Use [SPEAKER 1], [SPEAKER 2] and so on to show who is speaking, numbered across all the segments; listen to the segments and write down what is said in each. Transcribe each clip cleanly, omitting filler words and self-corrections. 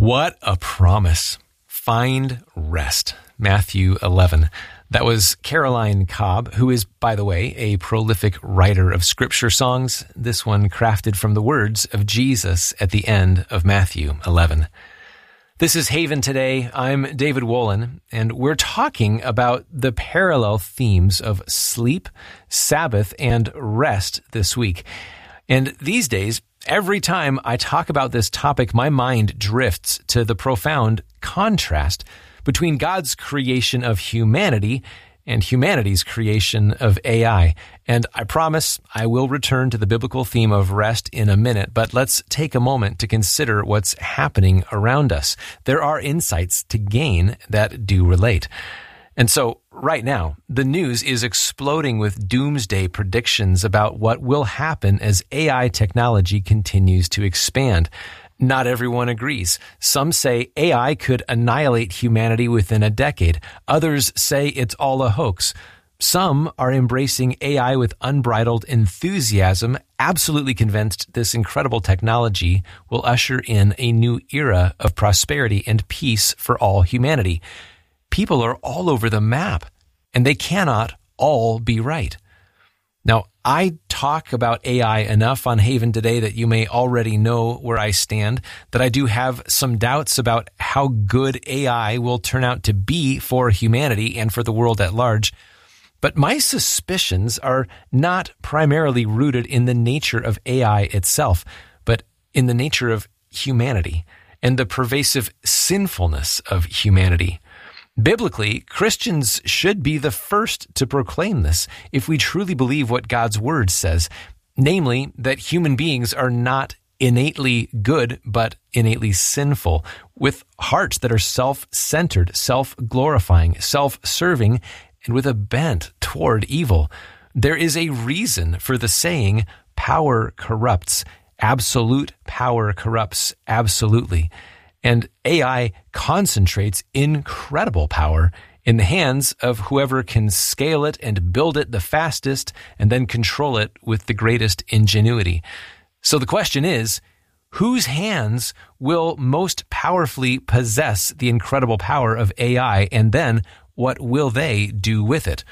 [SPEAKER 1] What a promise. Find rest. Matthew 11. That was Caroline Cobb, who is, by the way, a prolific writer of scripture songs, this one crafted from the words of Jesus at the end of Matthew 11. This is Haven Today. I'm David Wolin, and we're talking about the parallel themes of sleep, Sabbath, and rest this week. And these days, every time I talk about this topic, my mind drifts to the profound contrast between God's creation of humanity and humanity's creation of AI. And I promise I will return to the biblical theme of rest in a minute, but let's take a moment to consider what's happening around us. There are insights to gain that do relate. And so right now, the news is exploding with doomsday predictions about what will happen as AI technology continues to expand. Not everyone agrees. Some say AI could annihilate humanity within a decade. Others say it's all a hoax. Some are embracing AI with unbridled enthusiasm, absolutely convinced this incredible technology will usher in a new era of prosperity and peace for all humanity. People are all over the map, and they cannot all be right. Now, I talk about AI enough on Haven Today that you may already know where I stand, that I do have some doubts about how good AI will turn out to be for humanity and for the world at large. But my suspicions are not primarily rooted in the nature of AI itself, but in the nature of humanity and the pervasive sinfulness of humanity. Biblically, Christians should be the first to proclaim this if we truly believe what God's Word says, namely that human beings are not innately good, but innately sinful, with hearts that are self-centered, self-glorifying, self-serving, and with a bent toward evil. There is a reason for the saying, power corrupts. Absolute power corrupts absolutely. And AI concentrates incredible power in the hands of whoever can scale it and build it the fastest and then control it with the greatest ingenuity. So the question is, whose hands will most powerfully possess the incredible power of AI, and then what will they do with it?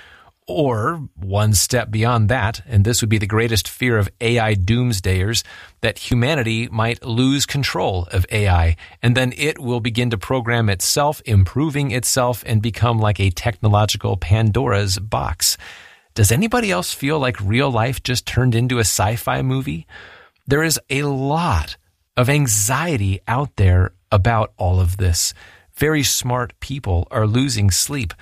[SPEAKER 1] Or, one step beyond that, and this would be the greatest fear of AI doomsdayers, that humanity might lose control of AI, and then it will begin to program itself, improving itself, and become like a technological Pandora's box. Does anybody else feel like real life just turned into a sci-fi movie? There is a lot of anxiety out there about all of this. Very smart people are losing sleep.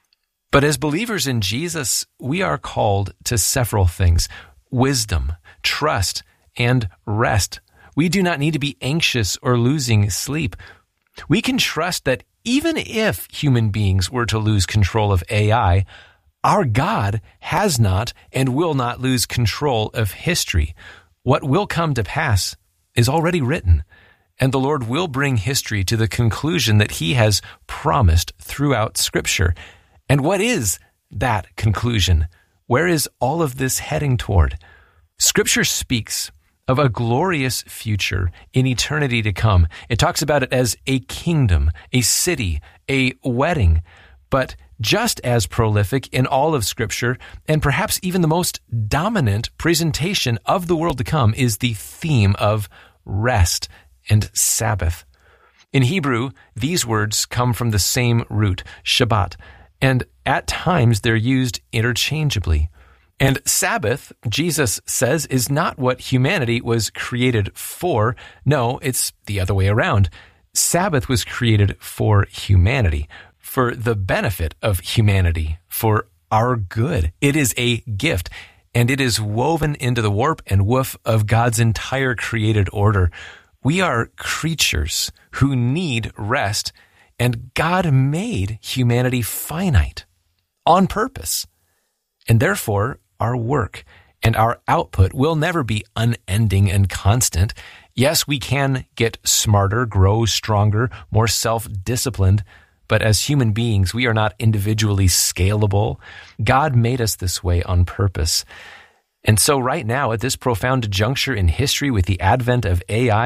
[SPEAKER 1] But as believers in Jesus, we are called to several things: wisdom, trust, and rest. We do not need to be anxious or losing sleep. We can trust that even if human beings were to lose control of AI, our God has not and will not lose control of history. What will come to pass is already written, and the Lord will bring history to the conclusion that He has promised throughout Scripture. And what is that conclusion? Where is all of this heading toward? Scripture speaks of a glorious future in eternity to come. It talks about it as a kingdom, a city, a wedding. But just as prolific in all of Scripture, and perhaps even the most dominant presentation of the world to come, is the theme of rest and Sabbath. In Hebrew, these words come from the same root, Shabbat, and at times they're used interchangeably. And Sabbath, Jesus says, is not what humanity was created for. No, it's the other way around. Sabbath was created for humanity, for the benefit of humanity, for our good. It is a gift, and it is woven into the warp and woof of God's entire created order. We are creatures who need rest, and God made humanity finite on purpose. And therefore, our work and our output will never be unending and constant. Yes, we can get smarter, grow stronger, more self-disciplined, but as human beings, we are not individually scalable. God made us this way on purpose. And so right now, at this profound juncture in history with the advent of AI,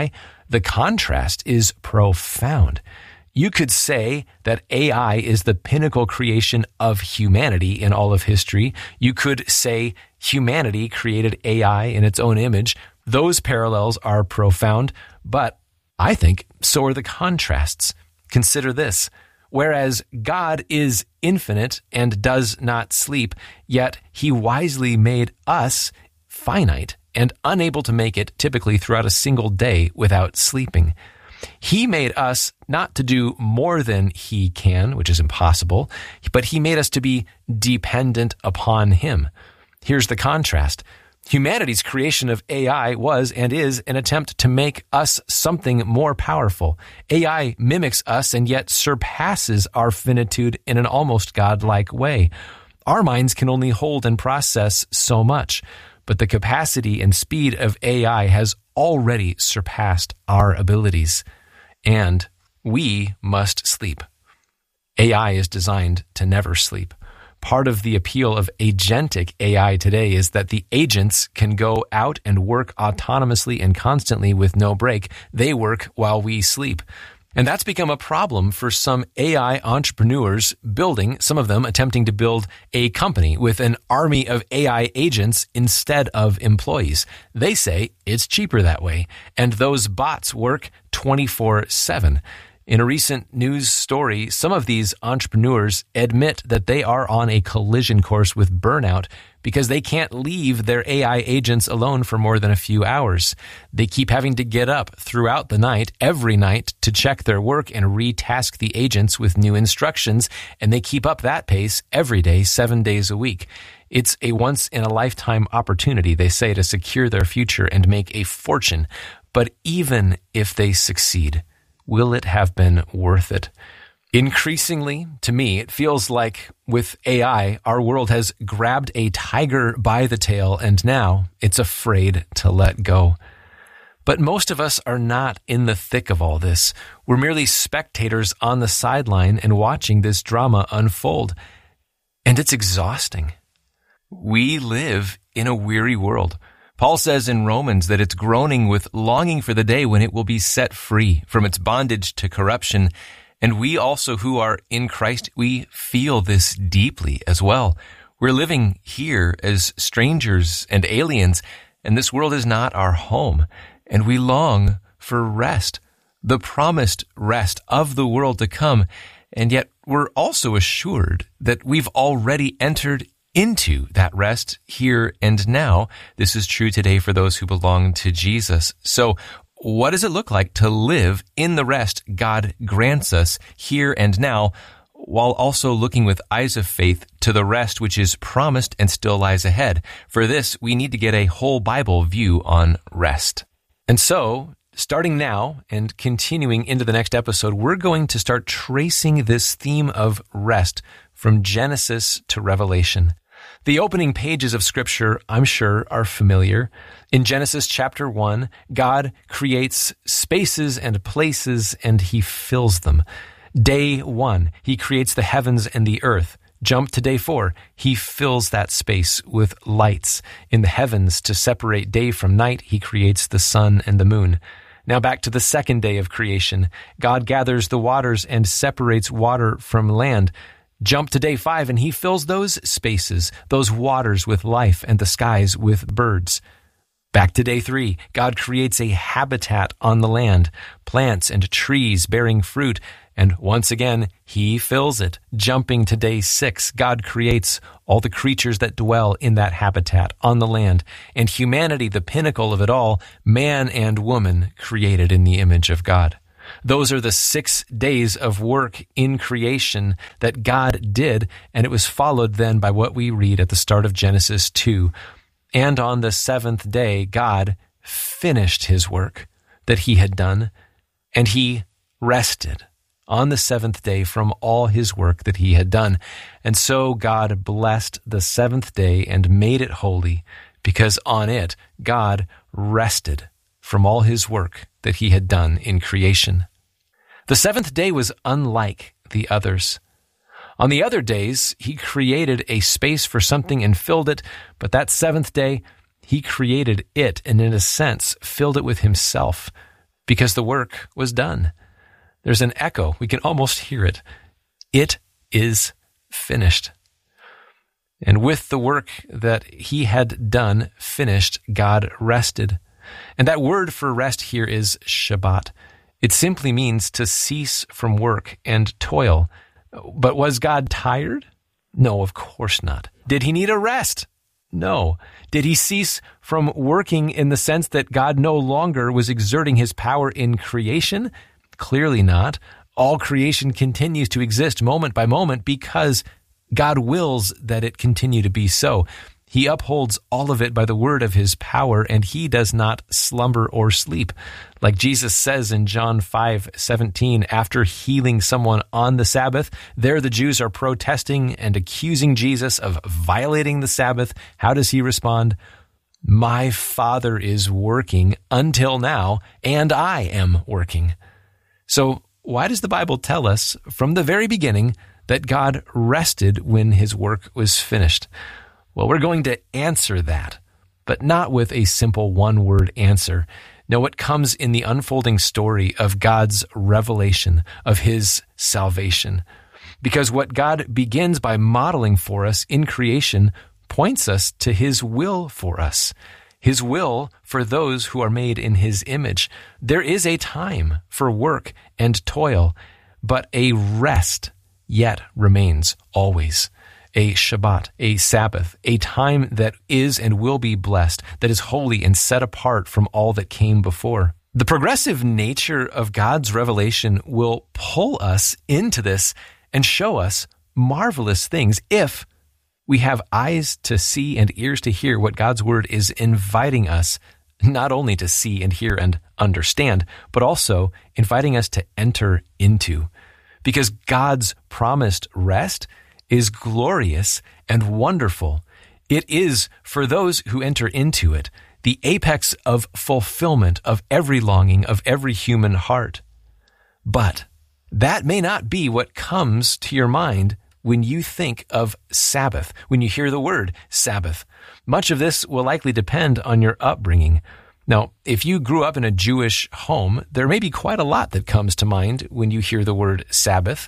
[SPEAKER 1] the contrast is profound. You could say that AI is the pinnacle creation of humanity in all of history. You could say humanity created AI in its own image. Those parallels are profound, but I think so are the contrasts. Consider this. Whereas God is infinite and does not sleep, yet he wisely made us finite and unable to make it typically throughout a single day without sleeping. He made us not to do more than he can, which is impossible, but he made us to be dependent upon him. Here's the contrast. Humanity's creation of AI was and is an attempt to make us something more powerful. AI mimics us and yet surpasses our finitude in an almost godlike way. Our minds can only hold and process so much, but the capacity and speed of AI has already surpassed our abilities, and we must sleep. AI is designed to never sleep. Part of the appeal of agentic AI today is that the agents can go out and work autonomously and constantly with no break. They work while we sleep. And that's become a problem for some AI entrepreneurs building, some of them attempting to build a company with an army of AI agents instead of employees. They say it's cheaper that way, and those bots work 24/7. In a recent news story, some of these entrepreneurs admit that they are on a collision course with burnout because they can't leave their AI agents alone for more than a few hours. They keep having to get up throughout the night, every night, to check their work and retask the agents with new instructions, and they keep up that pace every day, 7 days a week. It's a once-in-a-lifetime opportunity, they say, to secure their future and make a fortune. But even if they succeed, will it have been worth it? Increasingly, to me, it feels like with AI, our world has grabbed a tiger by the tail and now it's afraid to let go. But most of us are not in the thick of all this. We're merely spectators on the sideline and watching this drama unfold. And it's exhausting. We live in a weary world. Paul says in Romans that it's groaning with longing for the day when it will be set free from its bondage to corruption. And we also who are in Christ, we feel this deeply as well. We're living here as strangers and aliens, and this world is not our home. And we long for rest, the promised rest of the world to come. And yet we're also assured that we've already entered into that rest here and now. This is true today for those who belong to Jesus. So what does it look like to live in the rest God grants us here and now, while also looking with eyes of faith to the rest which is promised and still lies ahead? For this, we need to get a whole Bible view on rest. And so, starting now and continuing into the next episode, we're going to start tracing this theme of rest from Genesis to Revelation. The opening pages of Scripture, I'm sure, are familiar. In Genesis chapter 1, God creates spaces and places and he fills them. Day 1, he creates the heavens and the earth. Jump to day 4, he fills that space with lights. In the heavens, to separate day from night, he creates the sun and the moon. Now back to the second day of creation. God gathers the waters and separates water from land. Jump to day 5, and he fills those spaces, those waters with life, and the skies with birds. Back to day 3, God creates a habitat on the land, plants and trees bearing fruit, and once again, he fills it. Jumping to day 6, God creates all the creatures that dwell in that habitat on the land, and humanity, the pinnacle of it all, man and woman created in the image of God. Those are the 6 days of work in creation that God did, and it was followed then by what we read at the start of Genesis 2. And on the 7th day, God finished his work that he had done, and he rested on the 7th day from all his work that he had done. And so God blessed the 7th day and made it holy, because on it God rested from all his work that he had done in creation. The 7th day was unlike the others. On the other days, he created a space for something and filled it, but that 7th day, he created it and in a sense filled it with himself. because the work was done. There's an echo. We can almost hear it. It is finished. And with the work that he had done finished, God rested. And that word for rest here is Shabbat. It simply means to cease from work and toil. But was God tired? No, of course not. Did he need a rest? No. Did he cease from working in the sense that God no longer was exerting his power in creation? Clearly not. All creation continues to exist moment by moment because God wills that it continue to be so. He upholds all of it by the word of his power, and he does not slumber or sleep. Like Jesus says in John 5:17, after healing someone on the Sabbath, there the Jews are protesting and accusing Jesus of violating the Sabbath. How does he respond? My Father is working until now, and I am working. So why does the Bible tell us from the very beginning that God rested when his work was finished? Well, we're going to answer that, but not with a simple one-word answer. No, it comes in the unfolding story of God's revelation of his salvation. Because what God begins by modeling for us in creation points us to his will for us, his will for those who are made in his image. There is a time for work and toil, but a rest yet remains always. A Shabbat, a Sabbath, a time that is and will be blessed, that is holy and set apart from all that came before. The progressive nature of God's revelation will pull us into this and show us marvelous things if we have eyes to see and ears to hear what God's word is inviting us not only to see and hear and understand, but also inviting us to enter into. Because God's promised rest is glorious and wonderful. It is, for those who enter into it, the apex of fulfillment of every longing of every human heart. But that may not be what comes to your mind when you think of Sabbath, when you hear the word Sabbath. Much of this will likely depend on your upbringing. Now, if you grew up in a Jewish home, there may be quite a lot that comes to mind when you hear the word Sabbath.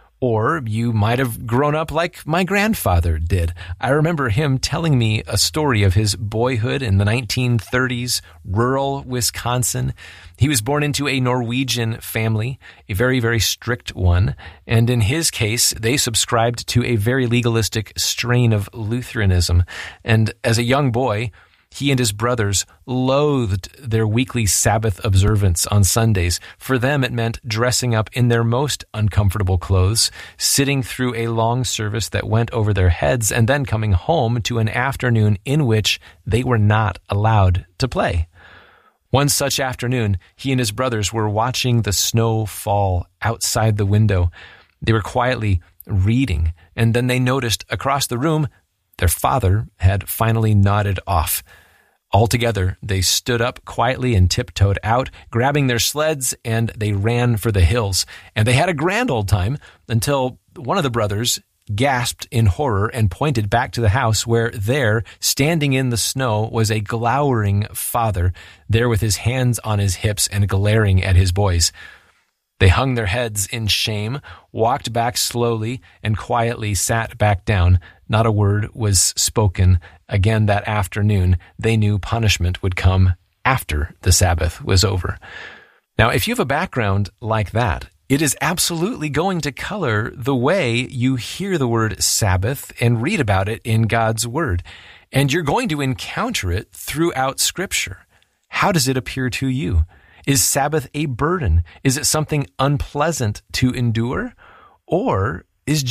[SPEAKER 1] Or you might have grown up like my grandfather did. I remember him telling me a story of his boyhood in the 1930s, rural Wisconsin. He was born into a Norwegian family, a very, very strict one. And in his case, they subscribed to a very legalistic strain of Lutheranism. And as a young boy, he and his brothers loathed their weekly Sabbath observance on Sundays. For them, it meant dressing up in their most uncomfortable clothes, sitting through a long service that went over their heads, and then coming home to an afternoon in which they were not allowed to play. One such afternoon, he and his brothers were watching the snow fall outside the window. They were quietly reading, and then they noticed across the room their father had finally nodded off. Altogether, they stood up quietly and tiptoed out, grabbing their sleds, and they ran for the hills. And they had a grand old time until one of the brothers gasped in horror and pointed back to the house where there, standing in the snow, was a glowering father, there with his hands on his hips and glaring at his boys. They hung their heads in shame, walked back slowly, and quietly sat back down. Not a word was spoken. Again that afternoon, they knew punishment would come after the Sabbath was over. Now, if you have a background like that, it is absolutely going to color the way you hear the word Sabbath and read about it in God's Word. And you're going to encounter it throughout Scripture. How does it appear to you? Is Sabbath a burden? Is it something unpleasant to endure? Or is